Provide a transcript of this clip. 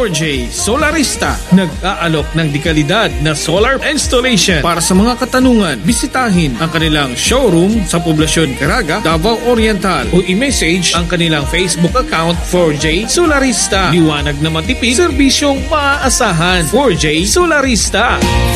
4J Solarista, nag-aalok ng dekalidad na solar installation. Para sa mga katanungan, bisitahin ang kanilang showroom sa Poblasyon Caraga, Davao Oriental o i-message ang kanilang Facebook account 4J Solarista. Liwanag na matipid, serbisyong maaasahan. 4J Solarista.